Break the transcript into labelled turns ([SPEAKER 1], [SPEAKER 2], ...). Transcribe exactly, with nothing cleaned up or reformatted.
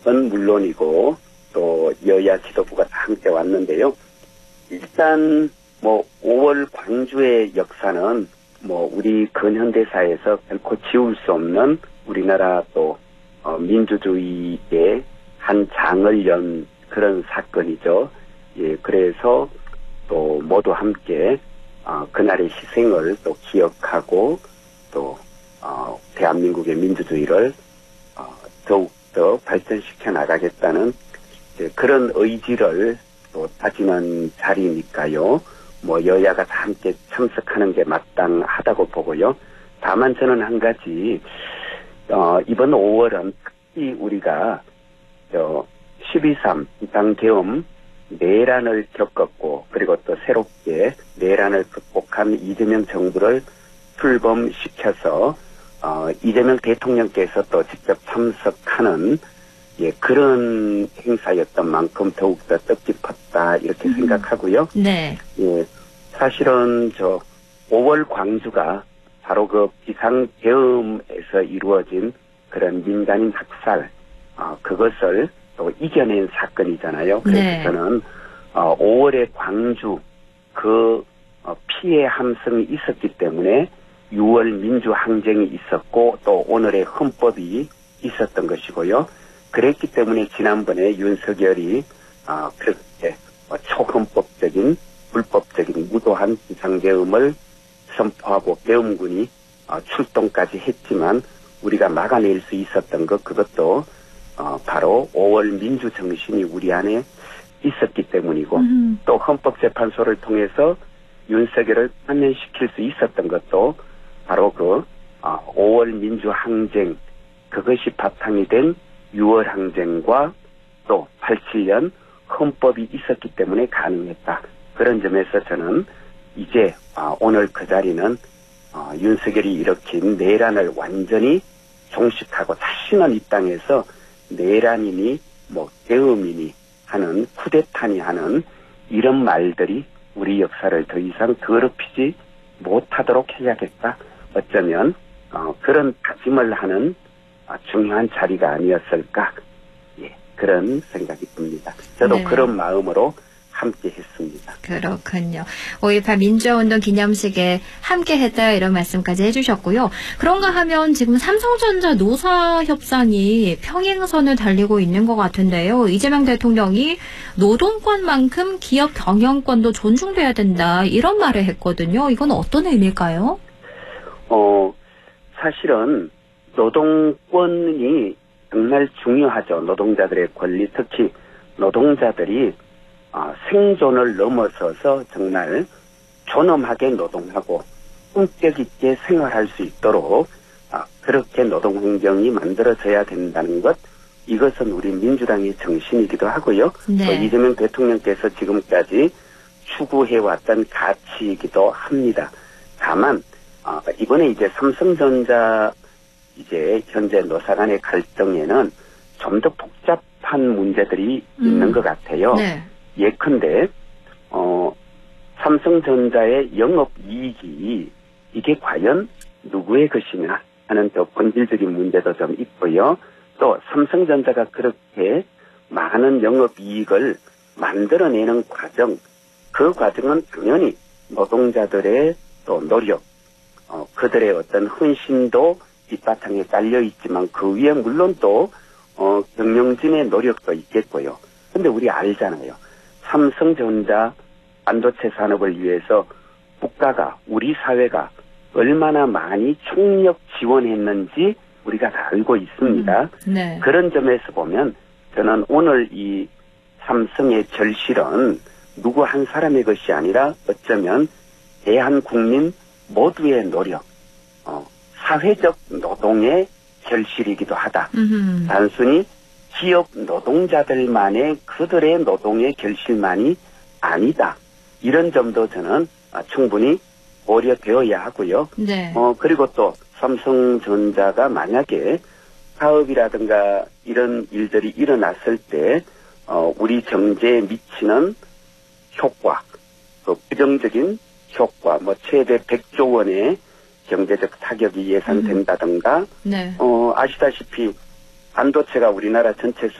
[SPEAKER 1] 물론이고 또 여야 지도부가 다 함께 왔는데요. 일단 뭐 오월 광주의 역사는 뭐 우리 근현대사에서 결코 지울 수 없는 우리나라 또 어, 민주주의의 한 장을 연 그런 사건이죠. 예, 그래서 또 모두 함께 어, 그날의 희생을 또 기억하고 또 어, 대한민국의 민주주의를 어, 더욱더 발전시켜 나가겠다는 그런 의지를 또 다지는 자리니까요. 뭐 여야가 다 함께 참석하는 게 마땅하다고 보고요. 다만 저는 한 가지 어, 이번 오월은 특히 우리가 저 십이 삼 비상계엄 내란을 겪었고 그리고 또 새롭게 내란을 극복한 이재명 정부를 출범시켜서 어, 이재명 대통령께서 또 직접 참석하는 예, 그런 행사였던 만큼 더욱더 뜻깊었다 이렇게 음. 생각하고요.
[SPEAKER 2] 네.
[SPEAKER 1] 예, 사실은 저 오월 광주가 바로 그 비상계엄에서 이루어진 그런 민간인 학살 어, 그것을 또 이겨낸 사건이잖아요. 그래서
[SPEAKER 2] 네.
[SPEAKER 1] 저는 어, 오월의 광주 그 어, 피해 함성이 있었기 때문에 유월 민주항쟁이 있었고 또 오늘의 헌법이 있었던 것이고요. 그랬기 때문에 지난번에 윤석열이 어, 그렇게 어, 초헌법적인 불법적인 무도한 비상계엄을 선포하고 계엄군이 어, 출동까지 했지만 우리가 막아낼 수 있었던 것 그것도 어, 바로 오월 민주정신이 우리 안에 있었기 때문이고 음. 또 헌법재판소를 통해서 윤석열을 파면시킬 수 있었던 것도 바로 그 어, 오월 민주항쟁 그것이 바탕이 된 유월 항쟁과 또 팔십칠 년 헌법이 있었기 때문에 가능했다. 그런 점에서 저는 이제 어, 오늘 그 자리는 어, 윤석열이 일으킨 내란을 완전히 종식하고 다시는 이 땅에서 내란이니 뭐 계엄이니 하는 쿠데타니 하는 이런 말들이 우리 역사를 더 이상 더럽히지 못하도록 해야겠다. 어쩌면 어, 그런 다짐을 하는 어, 중요한 자리가 아니었을까. 예, 그런 생각이 듭니다. 저도 네. 그런 마음으로 함께 했습니다.
[SPEAKER 2] 그렇군요. 오일팔 민주화운동 기념식에 함께 했다 이런 말씀까지 해주셨고요. 그런가 하면 지금 삼성전자 노사 협상이 평행선을 달리고 있는 것 같은데요. 이재명 대통령이 노동권만큼 기업 경영권도 존중돼야 된다 이런 말을 했거든요. 이건 어떤 의미일까요?
[SPEAKER 1] 어, 사실은 노동권이 정말 중요하죠. 노동자들의 권리, 특히 노동자들이 어, 생존을 넘어서서 정말 존엄하게 노동하고 품격 있게 생활할 수 있도록 어, 그렇게 노동 환경이 만들어져야 된다는 것 이것은 우리 민주당의 정신이기도 하고요.
[SPEAKER 2] 네.
[SPEAKER 1] 또 이재명 대통령께서 지금까지 추구해왔던 가치이기도 합니다. 다만 어, 이번에 이제 삼성전자 이제 현재 노사 간의 갈등에는 좀 더 복잡한 문제들이 음. 있는 것 같아요.
[SPEAKER 2] 네.
[SPEAKER 1] 예컨대 어, 삼성전자의 영업이익이 이게 과연 누구의 것이냐 하는 더 본질적인 문제도 좀 있고요. 또 삼성전자가 그렇게 많은 영업이익을 만들어내는 과정, 그 과정은 당연히 노동자들의 또 노력, 어, 그들의 어떤 헌신도 뒷바탕에 깔려 있지만 그 위에 물론 또 어, 경영진의 노력도 있겠고요. 근데 우리 알잖아요. 삼성전자 반도체 산업을 위해서 국가가 우리 사회가 얼마나 많이 총력 지원했는지 우리가 다 알고 있습니다.
[SPEAKER 2] 음, 네.
[SPEAKER 1] 그런 점에서 보면 저는 오늘 이 삼성의 결실은 누구 한 사람의 것이 아니라 어쩌면 대한국민 모두의 노력, 어, 사회적 노동의 결실이기도 하다. 음흠. 단순히 기업 노동자들만의 그들의 노동의 결실만이 아니다. 이런 점도 저는 충분히 고려되어야 하고요.
[SPEAKER 2] 네.
[SPEAKER 1] 어, 그리고 또 삼성전자가 만약에 사업이라든가 이런 일들이 일어났을 때 어, 우리 경제에 미치는 효과, 또 부정적인 효과, 뭐 최대 백조 원의 경제적 타격이 예상된다든가,
[SPEAKER 2] 음. 네.
[SPEAKER 1] 어, 아시다시피 반도체가 우리나라 전체